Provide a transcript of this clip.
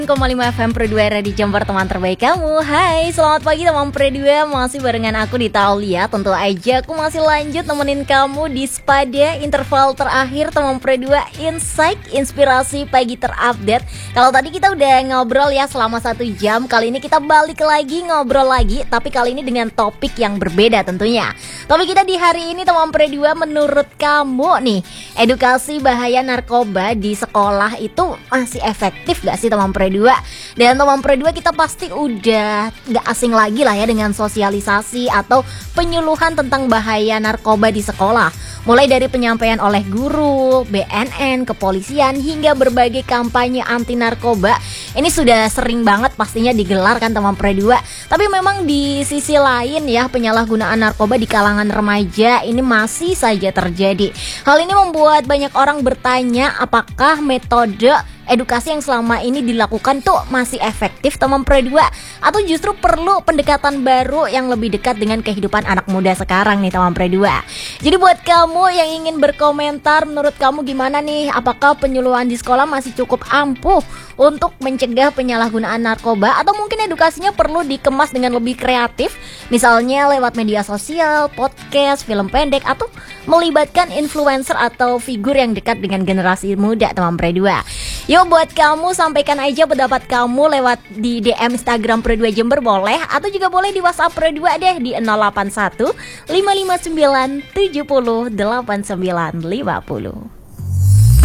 5 FM Pro 2 era di Jember, teman terbaik kamu. Hai, selamat pagi teman Pro 2. Masih barengan aku di Taulia. Tentu aja aku masih lanjut nemenin kamu di Spada interval terakhir teman Pro 2 Insight Inspirasi Pagi terupdate. Kalau tadi kita udah ngobrol ya selama 1 jam, kali ini kita balik lagi ngobrol lagi, tapi kali ini dengan topik yang berbeda tentunya. Topik kita di hari ini teman Pro 2, menurut kamu nih, edukasi bahaya narkoba di sekolah itu masih efektif gak sih teman Pro 2? Dan teman Pro 2, kita pasti udah gak asing lagi lah ya dengan sosialisasi atau penyuluhan tentang bahaya narkoba di sekolah. Mulai dari penyampaian oleh guru, BNN, kepolisian, hingga berbagai kampanye anti narkoba. Ini sudah sering banget pastinya digelar kan teman Pro 2. Tapi memang di sisi lain ya, penyalahgunaan narkoba di kalangan remaja ini masih saja terjadi. Hal ini membuat banyak orang bertanya, apakah metode edukasi yang selama ini dilakukan tuh masih efektif teman Pro 2, atau justru perlu pendekatan baru yang lebih dekat dengan kehidupan anak muda sekarang nih teman Pro 2. Jadi buat kamu yang ingin berkomentar, menurut kamu gimana nih? Apakah penyuluhan di sekolah masih cukup ampuh untuk mencegah penyalahgunaan narkoba, atau mungkin edukasinya perlu dikemas dengan lebih kreatif, misalnya lewat media sosial, podcast, film pendek, atau melibatkan influencer atau figur yang dekat dengan generasi muda teman Pro 2. Yuk buat kamu, sampaikan aja pendapat kamu lewat di DM Instagram Pro 2 Jember boleh, atau juga boleh di WhatsApp Pro 2 deh di 081 559 70 89 50.